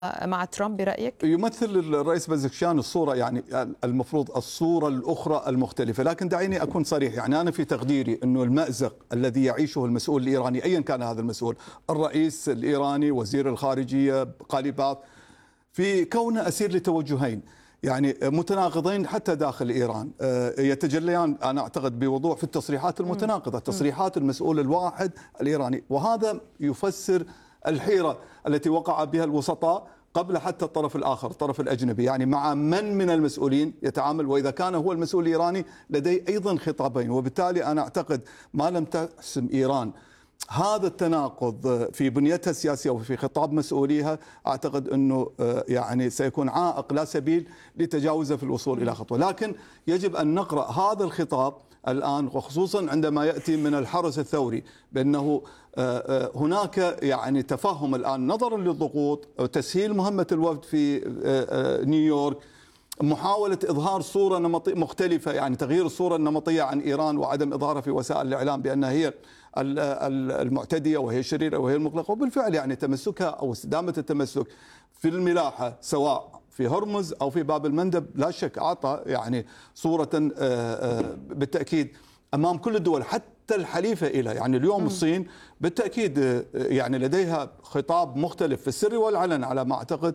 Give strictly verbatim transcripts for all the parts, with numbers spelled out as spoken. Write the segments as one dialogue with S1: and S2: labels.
S1: مع ترامب برأيك؟
S2: يمثل الرئيس بازكشان الصورة، يعني المفروض الصورة الأخرى المختلفة، لكن دعيني أكون صريح. يعني أنا في تقديري أنه المأزق الذي يعيشه المسؤول الإيراني أيا كان هذا المسؤول، الرئيس الإيراني، وزير الخارجية، قاليباف، في كونه أسير لتوجهين يعني متناقضين حتى داخل إيران، يتجليان أنا أعتقد بوضوح في التصريحات المتناقضة، تصريحات المسؤول الواحد الإيراني، وهذا يفسر الحيرة التي وقع بها الوسطاء قبل حتى الطرف الآخر، الطرف الأجنبي، يعني مع من من المسؤولين يتعامل، وإذا كان هو المسؤول الإيراني لديه أيضا خطابين. وبالتالي أنا أعتقد ما لم تحسم إيران هذا التناقض في بنيتها السياسية وفي خطاب مسؤوليها، أعتقد أنه يعني سيكون عائق لا سبيل لتجاوزه في الوصول إلى خطوة. لكن يجب أن نقرأ هذا الخطاب الآن، وخصوصا عندما يأتي من الحرس الثوري، بأنه هناك يعني تفهم الآن نظرا للضغوط، تسهيل مهمة الوفد في نيويورك، محاولة إظهار صورة نمطية مختلفة، يعني تغيير الصورة النمطية عن إيران وعدم إظهارها في وسائل الإعلام بأنها هي المعتدية وهي الشريرة وهي المغلقة. وبالفعل يعني تمسكها أو استدامة التمسك في الملاحة سواء في هرمز أو في باب المندب لا شك أعطى يعني صورة بالتأكيد أمام كل الدول حتى الحليفة إلى، يعني اليوم الصين بالتأكيد يعني لديها خطاب مختلف في السر والعلن على ما أعتقد،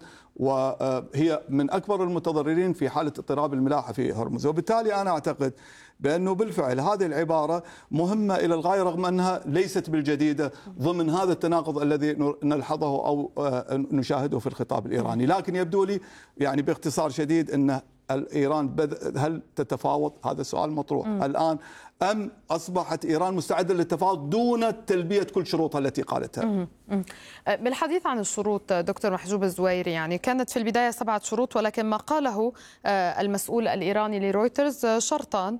S2: وهي من أكبر المتضررين في حالة اضطراب الملاحة في هرمز. وبالتالي أنا أعتقد بأنه بالفعل هذه العبارة مهمة إلى الغاية، رغم أنها ليست بالجديدة ضمن هذا التناقض الذي نلحظه أو نشاهده في الخطاب الإيراني. لكن يبدو لي يعني باختصار شديد أن إيران هل تتفاوض؟ هذا سؤال مطروح م. الآن، أم أصبحت إيران مستعدة للتفاوض دون تلبية كل شروطها التي قالتها؟ م.
S1: م. بالحديث عن الشروط دكتور محجوب الزويري، يعني كانت في البداية سبعة شروط، ولكن ما قاله المسؤول الإيراني لرويترز شرطان: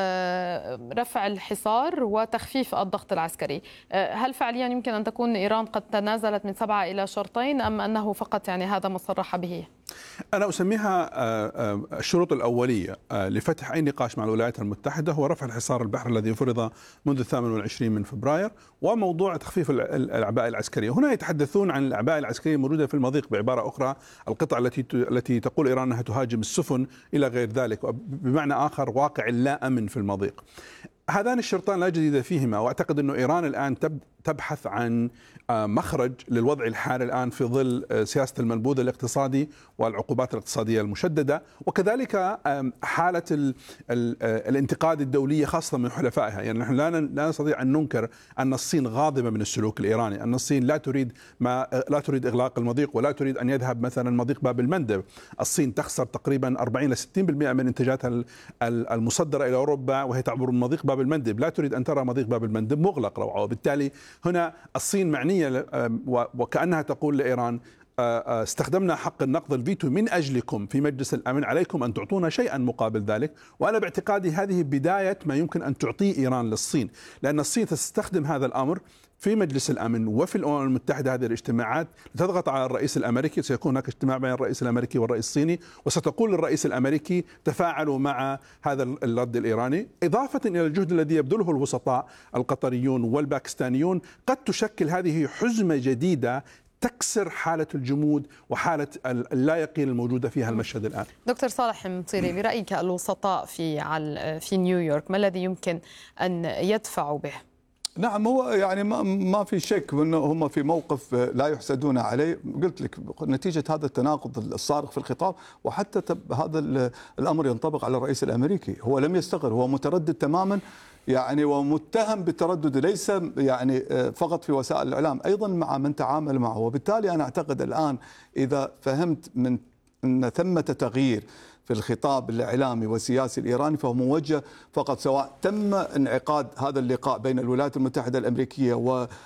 S1: رفع الحصار وتخفيف الضغط العسكري. هل فعليا يمكن أن تكون إيران قد تنازلت من سبعة إلى شرطين، أم أنه فقط يعني هذا ما صرح به؟
S3: أنا أسميها الشروط الأولية لفتح أي نقاش مع الولايات المتحدة هو رفع الحصار البحري الذي فرض منذ الثامن والعشرين من فبراير، وموضوع تخفيف الأعباء العسكرية. هنا يتحدثون عن الأعباء العسكرية الموجودة في المضيق، بعبارة أخرى القطع التي التي تقول إيران أنها تهاجم السفن إلى غير ذلك، بمعنى آخر واقع لا أمن في المضيق. هذان الشرطان لا جديد فيهما، واعتقد انه ايران الان تبحث عن مخرج للوضع الحالي الان في ظل سياسه المنبوذ الاقتصادي والعقوبات الاقتصاديه المشدده، وكذلك حاله ال ال الانتقاد الدوليه خاصه من حلفائها. يعني نحن لا لا نستطيع ان ننكر ان الصين غاضبه من السلوك الايراني، ان الصين لا تريد ما لا تريد اغلاق المضيق ولا تريد ان يذهب مثلا مضيق باب المندب. الصين تخسر تقريبا أربعين إلى ستين بالمئة من انتاجاتها المصدره الى اوروبا وهي تعبر المضيق باب المندب، لا تريد أن ترى مضيق باب المندب مغلق روعة. وبالتالي هنا الصين معنية وكأنها تقول لإيران: استخدمنا حق النقض الفيتو من أجلكم في مجلس الأمن، عليكم أن تعطونا شيئا مقابل ذلك. وأنا باعتقادي هذه بداية ما يمكن أن تعطيه إيران للصين، لأن الصين تستخدم هذا الأمر في مجلس الأمن وفي الأمم المتحدة، هذه الاجتماعات لتضغط على الرئيس الأمريكي. سيكون هناك اجتماع بين الرئيس الأمريكي والرئيس الصيني، وستقول للرئيس الأمريكي: تفاعلوا مع هذا الرد الإيراني، إضافة إلى الجهد الذي يبذله الوسطاء القطريون والباكستانيون. قد تشكل هذه حزمة جديدة تكسر حالة الجمود وحالة اللا يقين الموجودة فيها المشهد الآن.
S1: دكتور صالح مطيري، برأيك الوسطاء في في نيويورك ما الذي يمكن أن يدفعوا به؟
S2: نعم، هو يعني ما ما في شك انه هم في موقف لا يحسدون عليه. قلت لك نتيجه هذا التناقض الصارخ في الخطاب، وحتى هذا الامر ينطبق على الرئيس الامريكي. هو لم يستقر، هو متردد تماما يعني، ومتهم بالتردد ليس يعني فقط في وسائل الاعلام، ايضا مع من تعامل معه. وبالتالي انا اعتقد الان اذا فهمت من ان ثمة تغيير في الخطاب الإعلامي والسياسي الإيراني، فهو موجه فقط سواء تم انعقاد هذا اللقاء بين الولايات المتحدة الأمريكية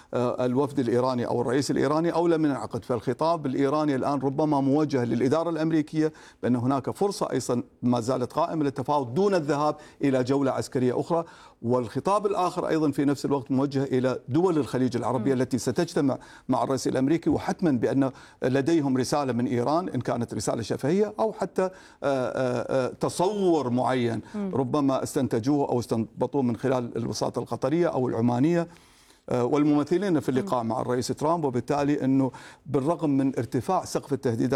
S2: والوفد الإيراني أو الرئيس الإيراني أو لم ينعقد. فالخطاب الإيراني الآن ربما موجه للإدارة الأمريكية بأن هناك فرصة أيضا ما زالت قائمة للتفاوض دون الذهاب إلى جولة عسكرية أخرى. والخطاب الآخر أيضا في نفس الوقت موجه إلى دول الخليج العربية م. التي ستجتمع مع الرئيس الأمريكي، وحتما بأن لديهم رسالة من إيران، إن كانت رسالة شفهية أو حتى تصور معين ربما استنتجوه أو استنبطوه من خلال الوساطة القطرية أو العمانية والممثلين في اللقاء مع الرئيس ترامب. وبالتالي أنه بالرغم من ارتفاع سقف التهديدات